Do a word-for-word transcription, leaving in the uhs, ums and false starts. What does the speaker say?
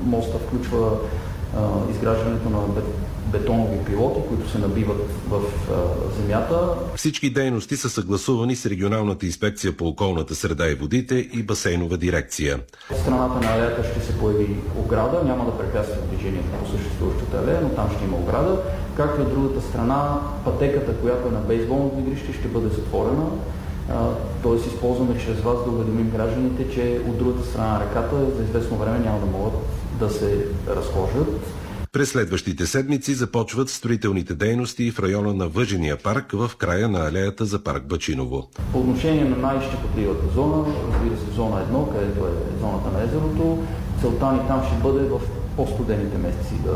моста включва а, изграждането на бетонови пилоти, които се набиват в а, земята. Всички дейности са съгласувани с Регионалната инспекция по околната среда и водите и Басейнова дирекция. От страната на алеята ще се появи ограда, няма да препятства движението по съществуващата алея, но там ще има ограда. Както и от другата страна, пътеката, която е на бейсболното игрище, ще бъде затворена. Т.е. използваме чрез вас да уведомим гражданите, че от другата страна на реката за известно време няма да могат да се разхождат. През следващите седмици започват строителните дейности в района на Въжения парк в края на алеята за парк Бачиново. По отношение на най-щекотливата зона, разбира се, зона едно, където е зоната на езерото, целта ни там ще бъде в по-студените месеци да